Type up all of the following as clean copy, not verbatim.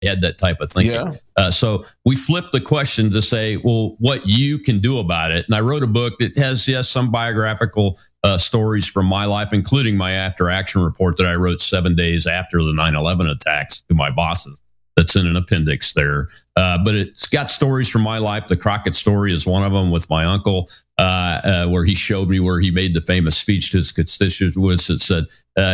had that type of thinking. Yeah. So we flipped the question to say, well, what you can do about it. And I wrote a book that has, yes, some biographical stories from my life, including my after action report that I wrote 7 days after the 9/11 attacks to my bosses. That's in an appendix there. But it's got stories from my life. The Crockett story is one of them with my uncle, where he showed me where he made the famous speech to his constituents that said,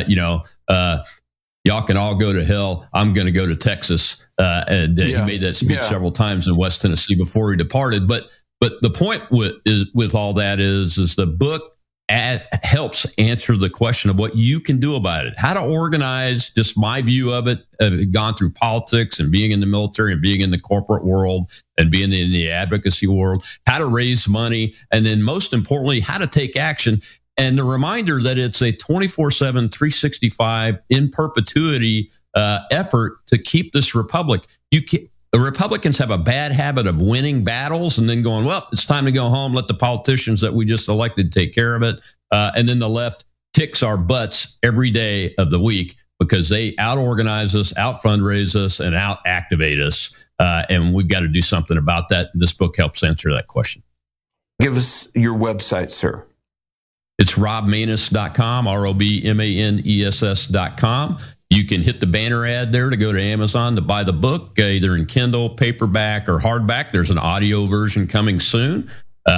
y'all can all go to hell. I'm going to go to Texas. He made that speech several times in West Tennessee before he departed. But the point with all that is the book helps answer the question of what you can do about it, how to organize. Just my view of it, gone through politics and being in the military and being in the corporate world and being in the advocacy world, how to raise money, and then most importantly, how to take action. And the reminder that it's a 24/7, 365 in perpetuity effort to keep this republic. The Republicans have a bad habit of winning battles and then going, well, it's time to go home. Let the politicians that we just elected take care of it. And then the left kicks our butts every day of the week because they out-organize us, out-fundraise us, and out-activate us. And we've got to do something about that. This book helps answer that question. Give us your website, sir. It's robmaness.com, ROBMANESS.com. You can hit the banner ad there to go to Amazon to buy the book, either in Kindle, paperback, or hardback. There's an audio version coming soon.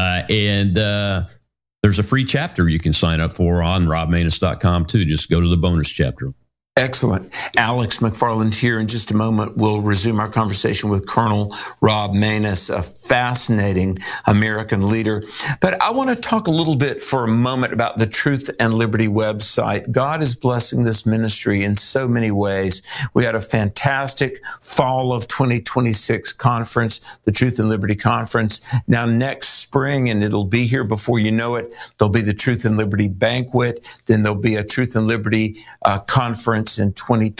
And there's a free chapter you can sign up for on robmaness.com, too. Just go to the bonus chapter. Excellent. Alex McFarland here. In just a moment, we'll resume our conversation with Colonel Rob Maness, a fascinating American leader. But I want to talk a little bit for a moment about the Truth and Liberty website. God is blessing this ministry in so many ways. We had a fantastic fall of 2026 conference, the Truth and Liberty Conference. Now next spring, and it'll be here before you know it, there'll be the Truth and Liberty Banquet. Then there'll be a Truth and Liberty conference in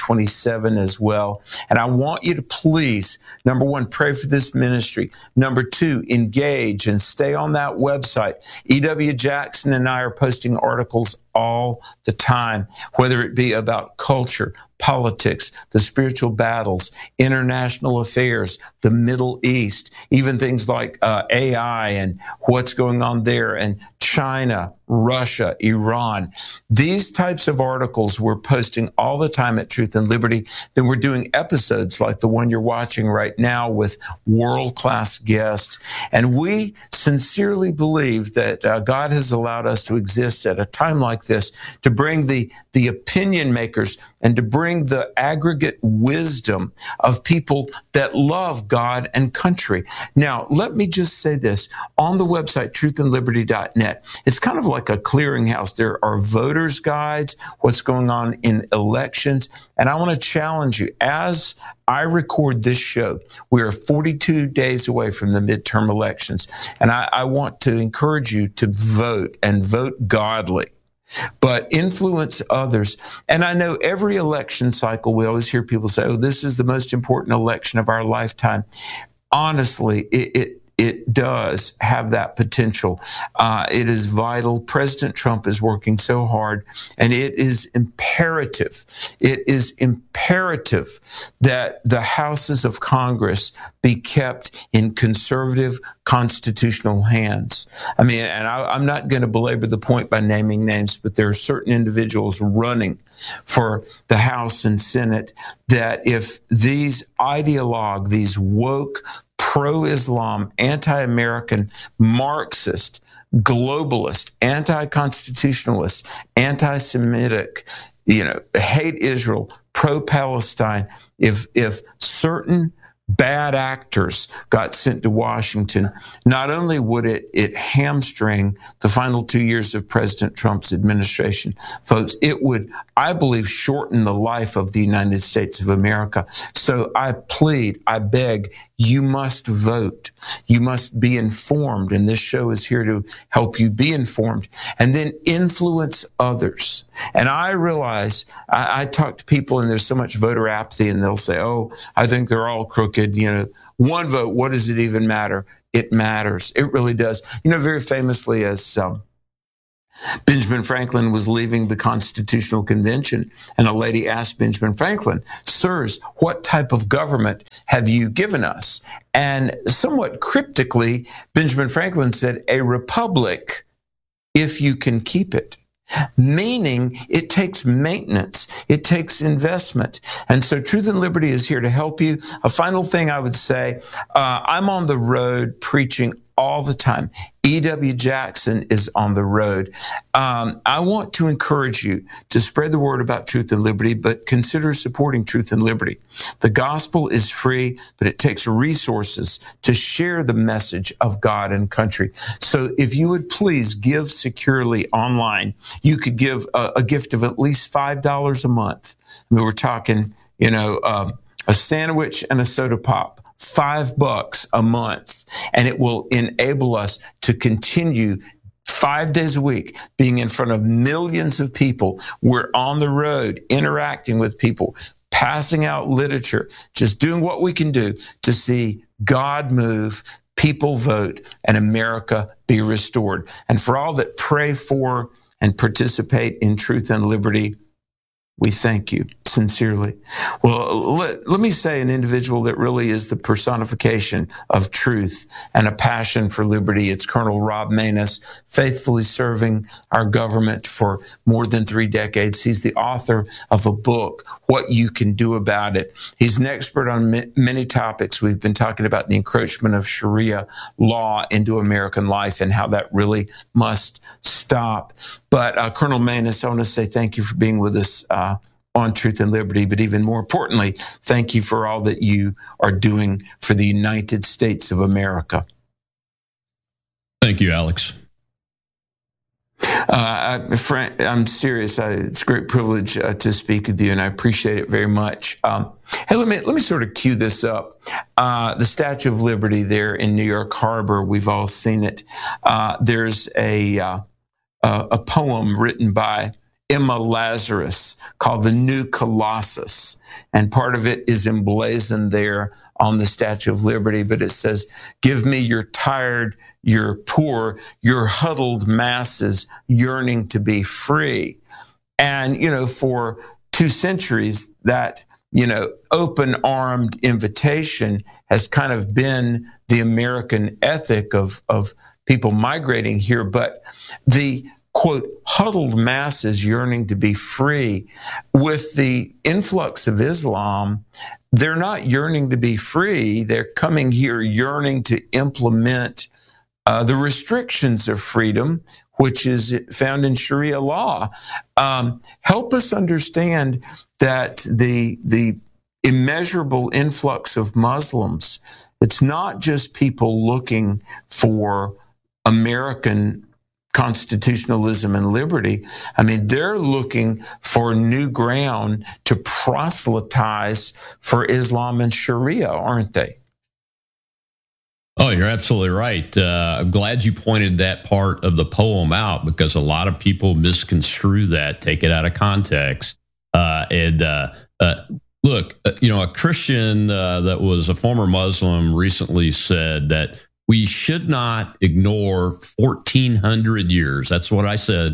2027 as well. And I want you to please, number one, pray for this ministry. Number two, engage and stay on that website. E.W. Jackson and I are posting articles all the time, whether it be about culture, politics, the spiritual battles, international affairs, the Middle East, even things like AI and what's going on there, and China, Russia, Iran. These types of articles we're posting all the time at Truth and Liberty. Then we're doing episodes like the one you're watching right now with world-class guests. And we sincerely believe that God has allowed us to exist at a time like this to bring the opinion makers and to bring the aggregate wisdom of people that love God and country. Now, let me just say this. On the website, truthandliberty.net, it's kind of like a clearinghouse. There are voters' guides, what's going on in elections. And I want to challenge you, as I record this show, we are 42 days away from the midterm elections. And I want to encourage you to vote and vote godly, but influence others. And I know every election cycle, we always hear people say, oh, this is the most important election of our lifetime. Honestly, it does have that potential. It is vital. President Trump is working so hard, and it is imperative. It is imperative that the houses of Congress be kept in conservative constitutional hands. I mean, and I'm not going to belabor the point by naming names, but there are certain individuals running for the House and Senate that if these ideologues, these woke, pro-Islam, anti-American, Marxist, globalist, anti-constitutionalist, anti-Semitic, hate Israel, pro-Palestine, if certain bad actors got sent to Washington, not only would it hamstring the final 2 years of President Trump's administration, folks, it would, I believe, shorten the life of the United States of America. So I plead, I beg, you must vote. You must be informed, and this show is here to help you be informed, and then influence others. And I realize, I talk to people, and there's so much voter apathy, and they'll say, oh, I think they're all crooked. One vote, what does it even matter? It matters. It really does. Very famously, as Benjamin Franklin was leaving the Constitutional Convention, and a lady asked Benjamin Franklin, "Sirs, what type of government have you given us?" And somewhat cryptically, Benjamin Franklin said, "A republic, if you can keep it." Meaning it takes maintenance, it takes investment. And so Truth and Liberty is here to help you. A final thing I would say, I'm on the road preaching all the time. E.W. Jackson is on the road. I want to encourage you to spread the word about Truth and Liberty, but consider supporting Truth and Liberty. The gospel is free, but it takes resources to share the message of God and country. So if you would please give securely online, you could give a gift of at least $5 a month. I mean, we're talking, a sandwich and a soda pop. $5 a month, and it will enable us to continue 5 days a week being in front of millions of people. We're on the road interacting with people, passing out literature, just doing what we can do to see God move, people vote, and America be restored. And for all that pray for and participate in Truth and Liberty, we thank you sincerely. Well, let me say an individual that really is the personification of truth and a passion for liberty. It's Colonel Rob Maness, faithfully serving our government for more than 3 decades. He's the author of a book, What You Can Do About It. He's an expert on many topics. We've been talking about the encroachment of Sharia law into American life and how that really must stop. But Colonel Maness, I want to say thank you for being with us on Truth and Liberty, but even more importantly, thank you for all that you are doing for the United States of America. Thank you, Alex. I'm serious. It's a great privilege to speak with you, and I appreciate it very much. Hey, let me sort of cue this up. The Statue of Liberty there in New York Harbor, we've all seen it. There's a poem written by Emma Lazarus called The New Colossus. And part of it is emblazoned there on the Statue of Liberty, but it says, "Give me your tired, your poor, your huddled masses yearning to be free." And, for 2 centuries, that, open-armed invitation has kind of been the American ethic of people migrating here. But the quote, huddled masses yearning to be free. With the influx of Islam, they're not yearning to be free. They're coming here yearning to implement the restrictions of freedom, which is found in Sharia law. Help us understand that the immeasurable influx of Muslims, it's not just people looking for American constitutionalism and liberty. I mean, they're looking for new ground to proselytize for Islam and Sharia, aren't they? Oh, you're absolutely right. I'm glad you pointed that part of the poem out, because a lot of people misconstrue that, take it out of context. Look, a Christian that was a former Muslim recently said that we should not ignore 1,400 years. That's what I said,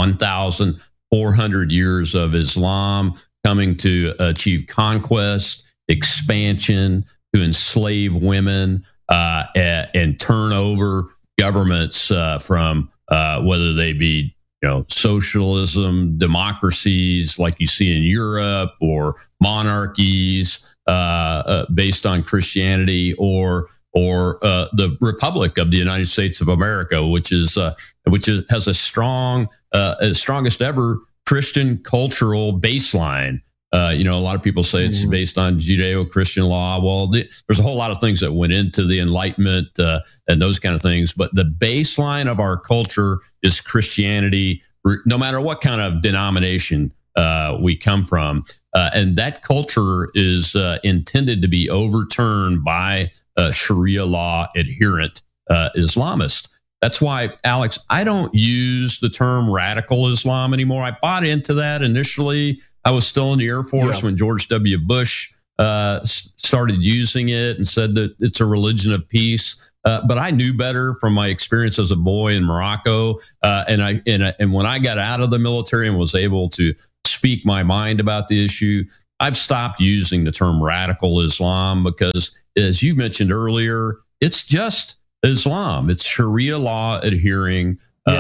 1,400 years of Islam coming to achieve conquest, expansion, to enslave women, and turn over governments from whether they be socialism, democracies like you see in Europe, or monarchies based on Christianity, or the Republic of the United States of America, which has a strong, strongest ever Christian cultural baseline. A lot of people say it's based on Judeo-Christian law. Well, there's a whole lot of things that went into the Enlightenment and those kind of things. But the baseline of our culture is Christianity, no matter what kind of denomination we come from. And that culture is intended to be overturned by Sharia law adherent Islamists. That's why, Alex, I don't use the term radical Islam anymore. I bought into that initially. I was still in the Air Force when George W. Bush started using it and said that it's a religion of peace. but I knew better from my experience as a boy in Morocco. And when I got out of the military and was able to speak my mind about the issue, I've stopped using the term radical Islam because, as you mentioned earlier, it's just Islam. It's Sharia law adherence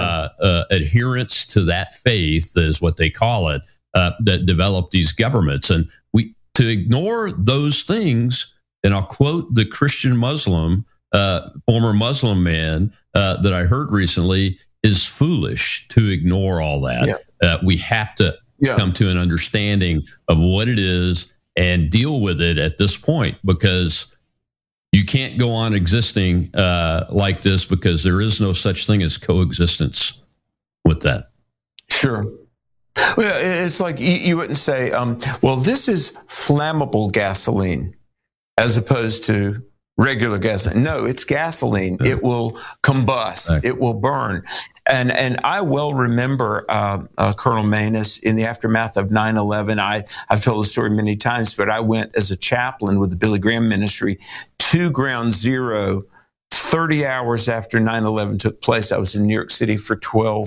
to that faith is what they call it, that developed these governments. And to ignore those things, and I'll quote the Christian Muslim, former Muslim man that I heard recently, is foolish to ignore all that. We have to come to an understanding of what it is and deal with it at this point, because you can't go on existing like this, because there is no such thing as coexistence with that. Sure. Well, it's like you wouldn't say, well, this is flammable gasoline as opposed to regular gasoline. No, it's gasoline. Yeah. It will combust. Right. It will burn. And I well remember Colonel Maness in the aftermath of 9/11. I've told the story many times, but I went as a chaplain with the Billy Graham Ministry to Ground Zero 30 hours after 9/11 took place. I was in New York City for 2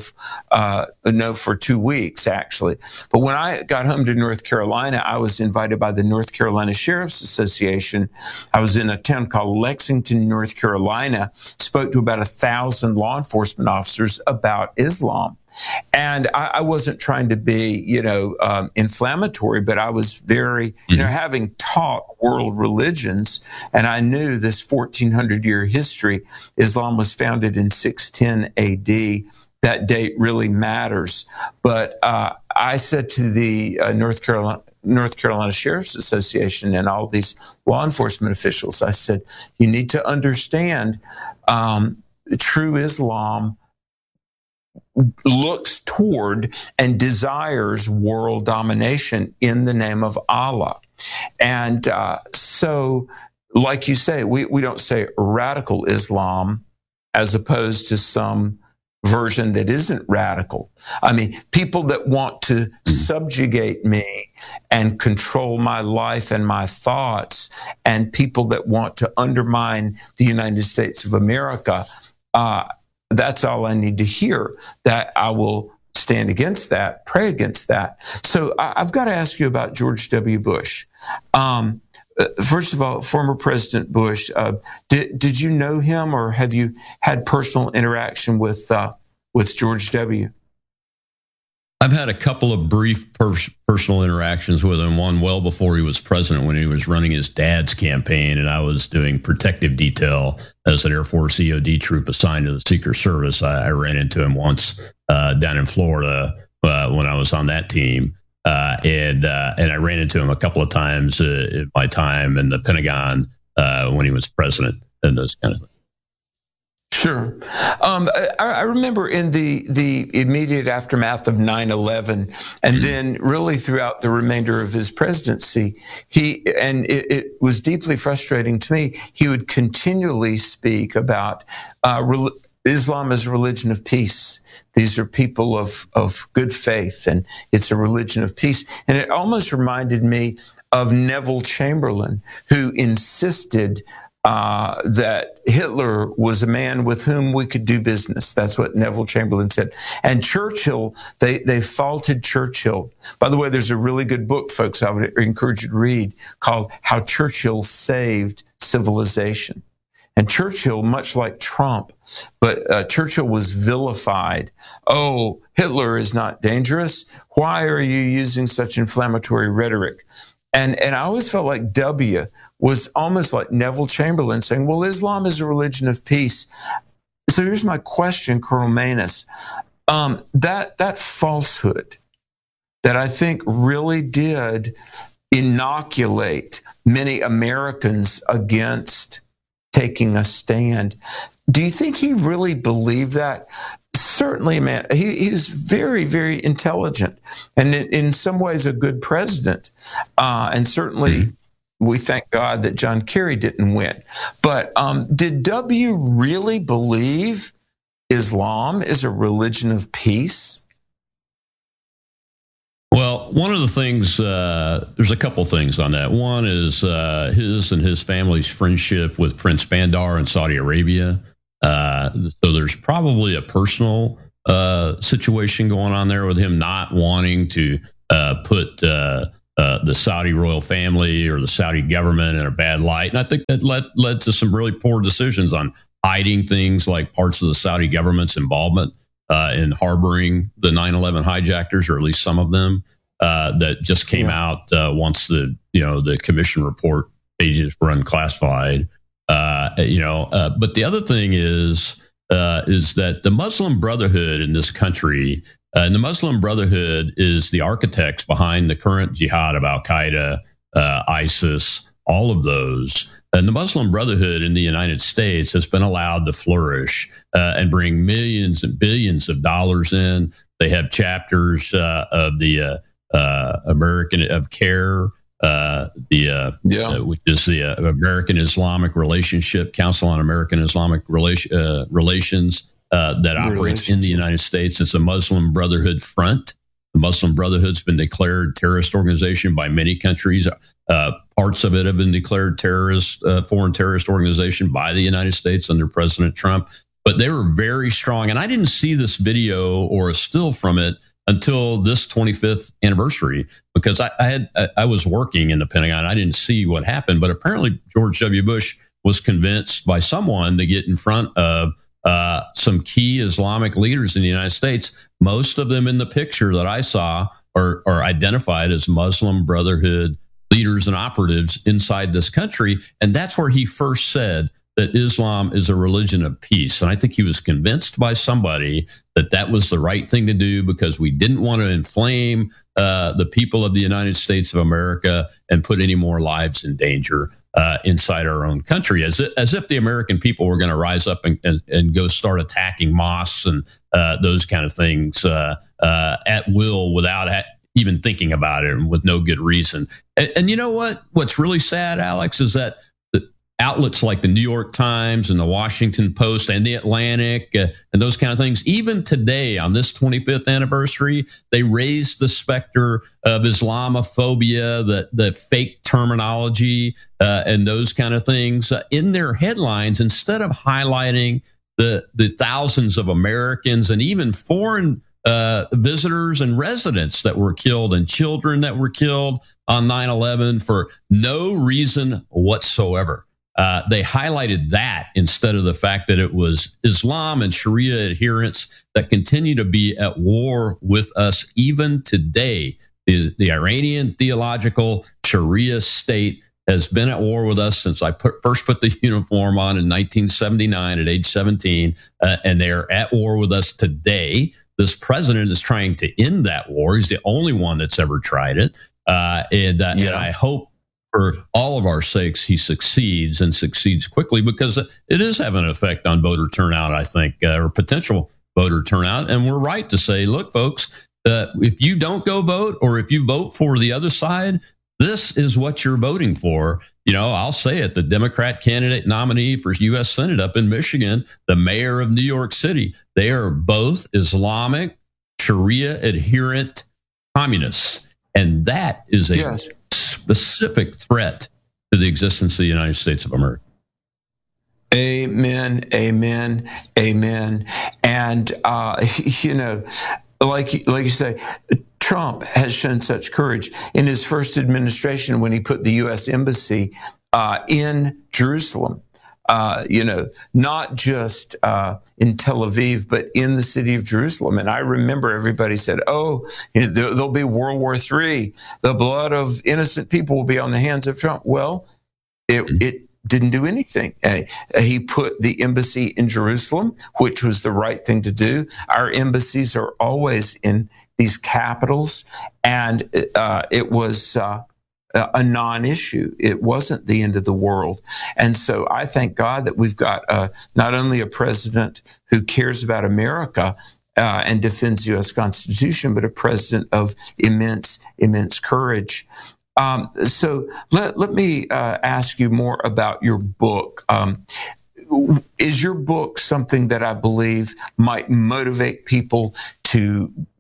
weeks, actually. But when I got home to North Carolina, I was invited by the North Carolina Sheriff's Association. I was in a town called Lexington, North Carolina, spoke to about 1,000 law enforcement officers about Islam. And I wasn't trying to be, inflammatory, but I was very, having taught world religions, and I knew this 1,400-year history. Islam was founded in 610 AD. That date really matters. But I said to the North Carolina Sheriff's Association and all these law enforcement officials, I said, you need to understand true Islam looks toward and desires world domination in the name of Allah. And so, like you say, we don't say radical Islam as opposed to some version that isn't radical. I mean, people that want to subjugate me and control my life and my thoughts, and people that want to undermine the United States of America, that's all I need to hear. That I will stand against that, pray against that. So I've got to ask you about George W. Bush. First of all, former President Bush, did you know him, or have you had personal interaction with George W.? I've had a couple of brief personal interactions with him, one well before he was president when he was running his dad's campaign, and I was doing protective detail as an Air Force EOD troop assigned to the Secret Service. I ran into him once down in Florida when I was on that team. And I ran into him a couple of times in my time in the Pentagon when he was president and those kind of things. Sure. I remember in the immediate aftermath of 9/11, and then really throughout the remainder of his presidency, it was deeply frustrating to me, he would continually speak about Islam as a religion of peace. These are people of good faith, and it's a religion of peace. And it almost reminded me of Neville Chamberlain, who insisted that Hitler was a man with whom we could do business. That's what Neville Chamberlain said. And Churchill, they faulted Churchill. By the way, there's a really good book, folks, I would encourage you to read, called How Churchill Saved Civilization. And Churchill, much like Trump, but Churchill was vilified. Oh, Hitler is not dangerous. Why are you using such inflammatory rhetoric? And I always felt like W was almost like Neville Chamberlain saying, well, Islam is a religion of peace. So here's my question, Colonel Maness. That falsehood that I think really did inoculate many Americans against taking a stand. Do you think he really believed that? Certainly, man, he is very, very intelligent and in some ways a good president. And certainly we thank God that John Kerry didn't win. But did W really believe Islam is a religion of peace? Well, one of the things, there's a couple things on that. One is his and his family's friendship with Prince Bandar in Saudi Arabia. So there's probably a personal situation going on there with him not wanting to put the Saudi royal family or the Saudi government in a bad light. And I think that led to some really poor decisions on hiding things like parts of the Saudi government's involvement in harboring the 9/11 hijackers, or at least some of them, that just came out once the commission report pages were unclassified. But the other thing is that the Muslim Brotherhood in this country, and the Muslim Brotherhood is the architects behind the current jihad of Al Qaeda, ISIS, all of those. And the Muslim Brotherhood in the United States has been allowed to flourish and bring millions and billions of dollars in. They have chapters of the American of CARE, which is the American Islamic Relationship Council on American Islamic Relations that operates in the United States. It's a Muslim Brotherhood front. The Muslim Brotherhood's been declared terrorist organization by many countries. Parts of it have been declared foreign terrorist organization by the United States under President Trump. But they were very strong. And I didn't see this video or a still from it until this 25th anniversary, because I was working in the Pentagon. I didn't see what happened. But apparently George W. Bush was convinced by someone to get in front of some key Islamic leaders in the United States. Most of them in the picture that I saw are identified as Muslim Brotherhood leaders and operatives inside this country. And that's where he first said that Islam is a religion of peace. And I think he was convinced by somebody that that was the right thing to do, because we didn't want to inflame the people of the United States of America and put any more lives in danger inside our own country, as if the American people were going to rise up and go start attacking mosques and those kind of things at will without even thinking about it and with no good reason. And you know what? What's really sad, Alex, is that outlets like the New York Times and the Washington Post and the Atlantic and those kind of things, even today on this 25th anniversary, they raised the specter of Islamophobia, the fake terminology, and those kind of things in their headlines, instead of highlighting the thousands of Americans and even foreign visitors and residents that were killed and children that were killed on 9/11 for no reason whatsoever. They highlighted that instead of the fact that it was Islam and Sharia adherents that continue to be at war with us even today. The Iranian theological Sharia state has been at war with us since I first put the uniform on in 1979 at age 17, and they're at war with us today. This president is trying to end that war. He's the only one that's ever tried it. And I hope for all of our sakes he succeeds, and succeeds quickly, because it is having an effect on voter turnout, I think, or potential voter turnout. And we're right to say, look, folks, if you don't go vote, or if you vote for the other side, this is what you're voting for. You know, I'll say it, the Democrat candidate nominee for U.S. Senate up in Michigan, the mayor of New York City, they are both Islamic, Sharia adherent communists. And that is a specific threat to the existence of the United States of America. Amen, amen, amen. And, like you say, Trump has shown such courage in his first administration when he put the U.S. Embassy in Jerusalem. Not just in Tel Aviv, but in the city of Jerusalem. And I remember everybody said, there'll be World War III. The blood of innocent people will be on the hands of Trump. Well, it didn't do anything. He put the embassy in Jerusalem, which was the right thing to do. Our embassies are always in these capitals, and it was a non-issue. It wasn't the end of the world. And so I thank God that we've got not only a president who cares about America and defends the U.S. Constitution, but a president of immense courage. So let me ask you more about your book. Is your book something that I believe might motivate people to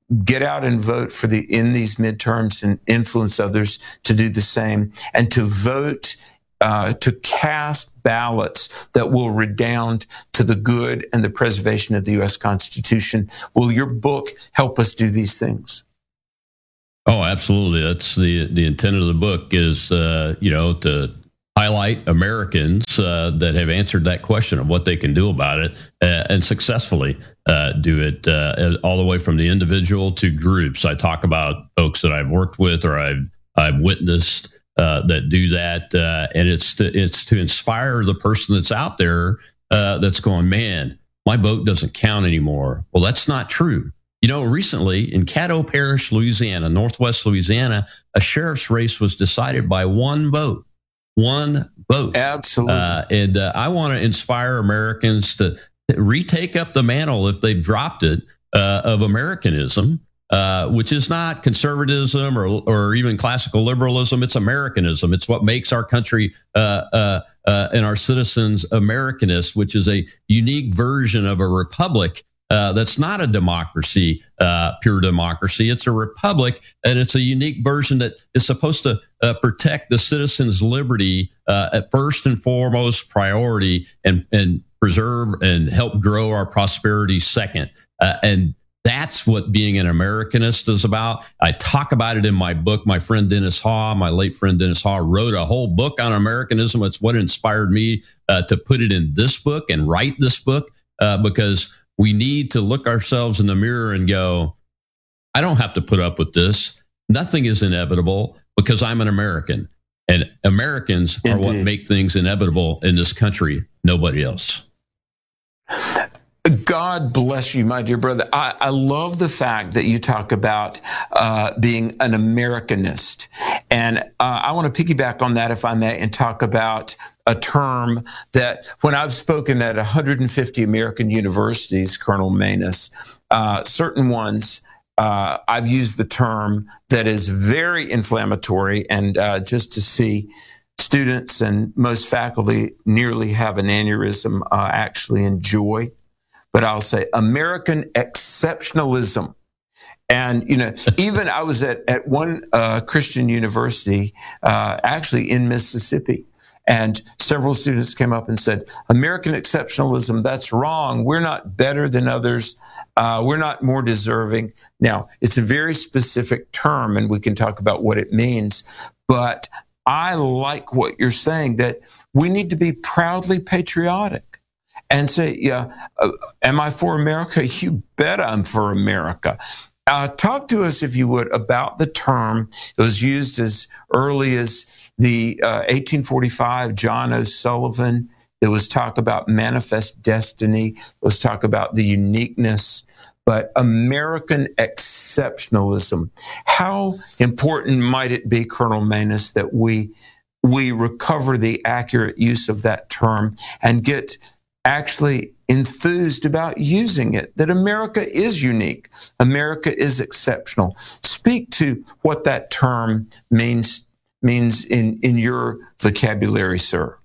get out and vote in these midterms and influence others to do the same, and to vote, to cast ballots that will redound to the good and the preservation of the U.S. Constitution. Will your book help us do these things? Oh, absolutely. That's the intent of the book is, to highlight Americans that have answered that question of what they can do about it and successfully do it all the way from the individual to groups. I talk about folks that I've worked with or I've witnessed that do that, and it's to inspire the person that's out there that's going, man, my vote doesn't count anymore. Well, that's not true. Recently in Caddo Parish, Louisiana, Northwest Louisiana, a sheriff's race was decided by one vote. One vote. Absolutely. And I want to inspire Americans to retake up the mantle, if they've dropped it, of Americanism, which is not conservatism or even classical liberalism. It's Americanism. It's what makes our country and our citizens Americanists, which is a unique version of a republic. That's not a democracy, pure democracy. It's a republic, and it's a unique version that is supposed to protect the citizens' liberty at first and foremost priority, and preserve and help grow our prosperity second. And that's what being an Americanist is about. I talk about it in my book. My friend Dennis Haw, my late friend Dennis Haw, wrote a whole book on Americanism. It's what inspired me to put it in this book and write this book, because we need to look ourselves in the mirror and go, I don't have to put up with this. Nothing is inevitable because I'm an American. And Americans are what make things inevitable in this country, nobody else. God bless you, my dear brother. I love the fact that you talk about being an Americanist. And I want to piggyback on that, if I may, and talk about a term that when I've spoken at 150 American universities, Colonel Maness, certain ones, I've used the term that is very inflammatory, and just to see students and most faculty nearly have an aneurysm actually in joy. But I'll say American exceptionalism. And, even I was at one Christian university, actually in Mississippi, and several students came up and said, American exceptionalism, that's wrong. We're not better than others. We're not more deserving. Now, it's a very specific term, and we can talk about what it means. But I like what you're saying, that we need to be proudly patriotic. And say, am I for America? You bet I'm for America. Talk to us, if you would, about the term. It was used as early as the 1845, John O'Sullivan. There was talk about manifest destiny. There was talk about the uniqueness. But American exceptionalism, how important might it be, Colonel Maness, that we recover the accurate use of that term and get actually enthused about using it, that America is unique. America is exceptional. Speak to what that term means in your vocabulary, sir.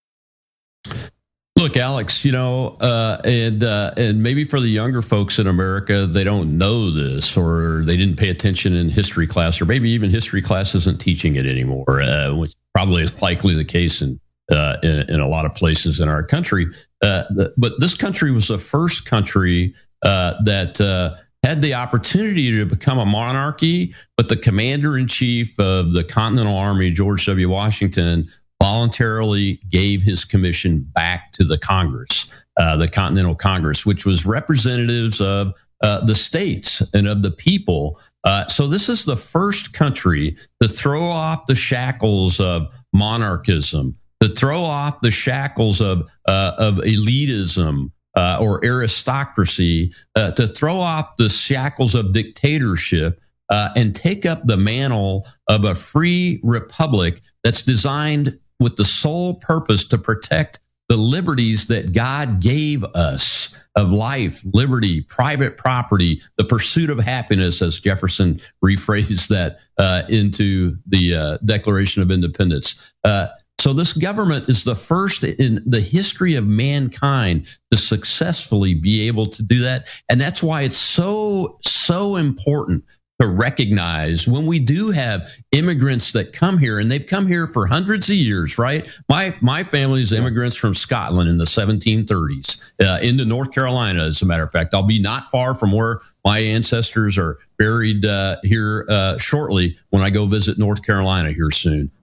Look, Alex, and maybe for the younger folks in America, they don't know this, or they didn't pay attention in history class, or maybe even history class isn't teaching it anymore, which is probably likely the case in a lot of places in our country. But this country was the first country that had the opportunity to become a monarchy, but the commander-in-chief of the Continental Army, George W. Washington, voluntarily gave his commission back to the Congress, the Continental Congress, which was representatives of the states and of the people. So this is the first country to throw off the shackles of monarchism, to throw off the shackles of elitism or aristocracy, to throw off the shackles of dictatorship, and take up the mantle of a free republic that's designed with the sole purpose to protect the liberties that God gave us of life, liberty, private property, the pursuit of happiness, as Jefferson rephrased that into the Declaration of Independence. So this government is the first in the history of mankind to successfully be able to do that. And that's why it's so important to recognize when we do have immigrants that come here, and they've come here for hundreds of years, right? My family is immigrants from Scotland in the 1730s into North Carolina, as a matter of fact. I'll be not far from where my ancestors are buried here shortly when I go visit North Carolina here soon.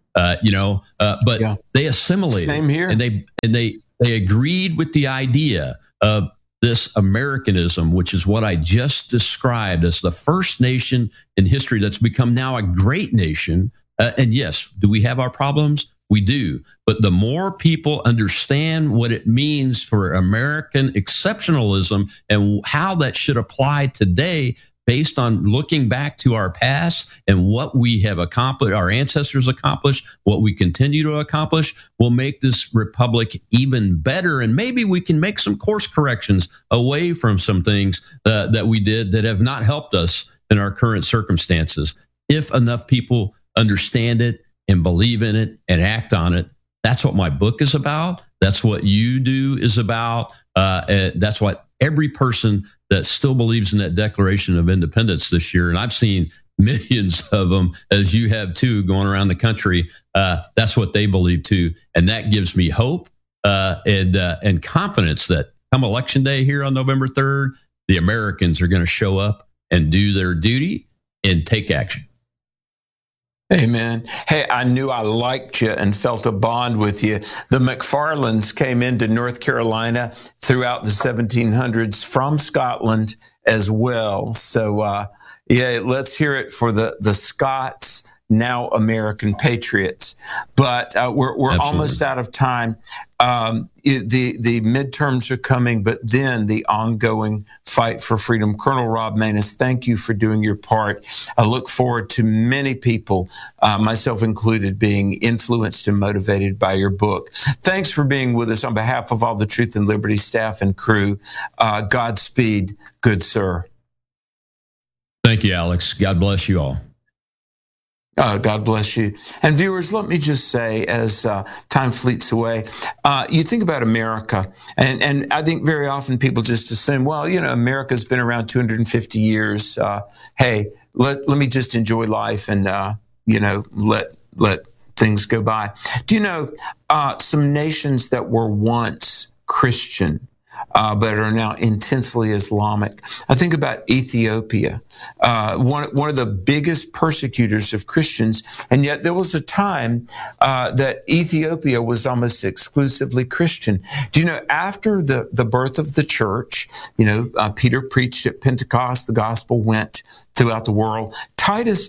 But they assimilated. Same here. And they agreed with the idea of this Americanism, which is what I just described as the first nation in history that's become now a great nation. And yes, do we have our problems? We do. But the more people understand what it means for American exceptionalism and how that should apply today, based on looking back to our past and what we have accomplished, our ancestors accomplished, what we continue to accomplish, will make this republic even better. And maybe we can make some course corrections away from some things that we did that have not helped us in our current circumstances. If enough people understand it and believe in it and act on it, that's what my book is about. That's what you do is about. That's what every person that still believes in that Declaration of Independence this year, and I've seen millions of them, as you have too, going around the country. That's what they believe too, and that gives me hope and confidence that come Election Day here on November 3rd, the Americans are going to show up and do their duty and take action. Amen. Hey, I knew I liked you and felt a bond with you. The McFarlands came into North Carolina throughout the 1700s from Scotland as well. So, let's hear it for the Scots, now American patriots. But we're almost out of time. The midterms are coming, but then the ongoing fight for freedom. Colonel Rob Maness, thank you for doing your part. I look forward to many people, myself included, being influenced and motivated by your book. Thanks for being with us on behalf of all the Truth and Liberty staff and crew. Godspeed, good sir. Thank you, Alex. God bless you all. God bless you. And viewers, let me just say, as time fleets away, you think about America, and I think very often people just assume, well, America's been around 250 years. Hey, let me just enjoy life and, let things go by. Do you know some nations that were once Christian, but are now intensely Islamic? I think about Ethiopia, one of the biggest persecutors of Christians, and yet there was a time that Ethiopia was almost exclusively Christian. Do you know, after the birth of the church, Peter preached at Pentecost, the gospel went throughout the world. Titus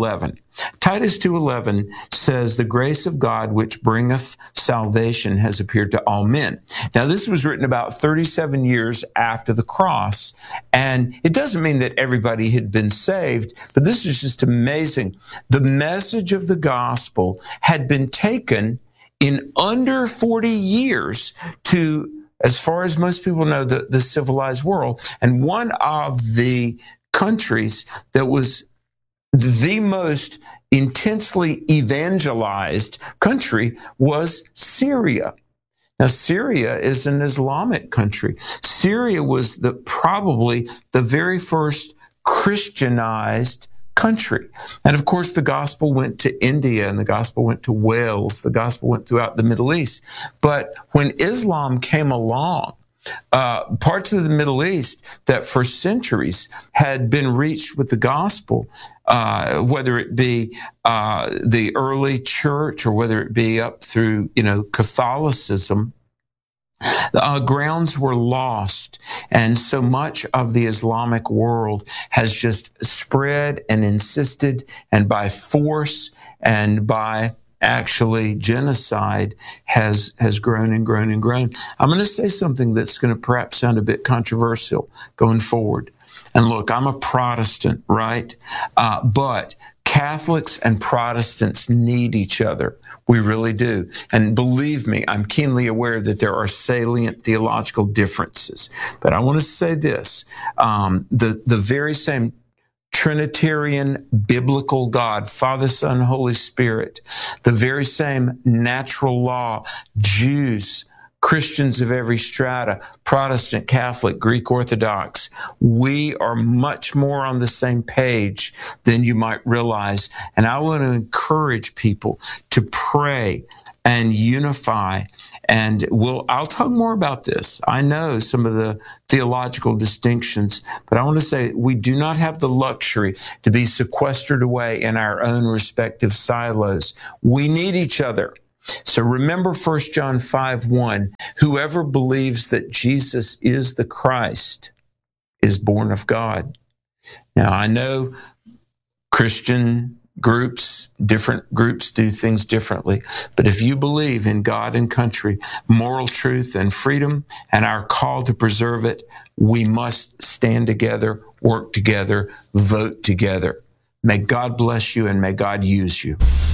2:11 says, "The grace of God which bringeth salvation has appeared to all men." Now, this was written about 37 years after the cross, and it doesn't mean that everybody had been saved, but this is just amazing. The message of the gospel had been taken in under 40 years to, as far as most people know, the civilized world. And one of the countries that was the most intensely evangelized country was Syria. Now, Syria is an Islamic country. Syria was probably the very first Christianized country. And of course, the gospel went to India, and the gospel went to Wales. The gospel went throughout the Middle East. But when Islam came along, parts of the Middle East that for centuries had been reached with the gospel, whether it be the early church or whether it be up through Catholicism, grounds were lost, and so much of the Islamic world has just spread and insisted, and by force and by actually genocide has grown and grown and grown. I'm going to say something that's going to perhaps sound a bit controversial going forward. And look, I'm a Protestant, right? But Catholics and Protestants need each other. We really do. And believe me, I'm keenly aware that there are salient theological differences. But I want to say this, the very same Trinitarian biblical God, Father, Son, Holy Spirit, the very same natural law, Jews, Christians of every strata, Protestant, Catholic, Greek Orthodox. We are much more on the same page than you might realize. And I want to encourage people to pray and unify. And I'll talk more about this. I know some of the theological distinctions, but I want to say we do not have the luxury to be sequestered away in our own respective silos. We need each other. So remember 1 John 5:1, whoever believes that Jesus is the Christ is born of God. Now, I know Christian groups, different groups do things differently. But if you believe in God and country, moral truth and freedom, and our call to preserve it, we must stand together, work together, vote together. May God bless you and may God use you.